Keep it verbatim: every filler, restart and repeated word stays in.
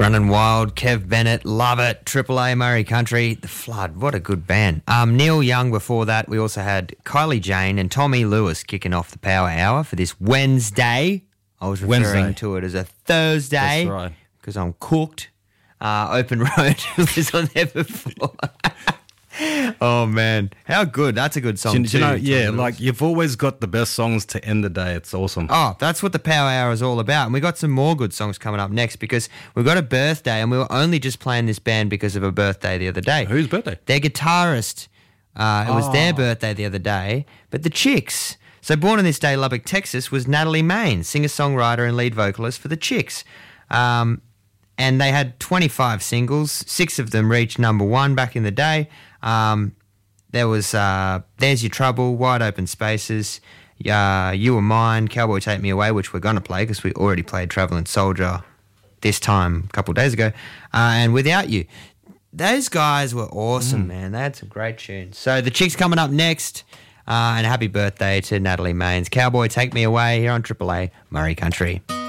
Running Wild, Kev Bennett, love it. Triple A, Murray Country, The Flood, what a good band. Um, Neil Young before that. We also had Kylie Jane and Tommy Lewis kicking off the Power Hour for this Wednesday. I was referring Wednesday. to it as a Thursday. That's right. Because I'm cooked. Uh, Open Road was on there before. Oh, man. How good. That's a good song, Do you, do too. you know, Tommy yeah, Lewis. like you've always got the best songs to end the day. It's awesome. Oh, that's what the Power Hour is all about. And we got some more good songs coming up next because we've got a birthday and we were only just playing this band because of a birthday the other day. Whose birthday? Their guitarist. Uh, it was Oh. their birthday the other day. But the Chicks. So born on this day, Lubbock, Texas, was Natalie Main, singer-songwriter and lead vocalist for the Chicks. Um, and they had twenty-five singles. Six of them reached number one back in the day. Um, there was uh, There's Your Trouble, Wide Open Spaces, uh, You Were Mine, Cowboy Take Me Away, which we're going to play because we already played Travelling Soldier this time a couple of days ago, uh, and Without You. Those guys were awesome, mm. man. They had some great tunes. So the Chicks coming up next, uh, and happy birthday to Natalie Maines. Cowboy Take Me Away here on Triple A, Murray Country.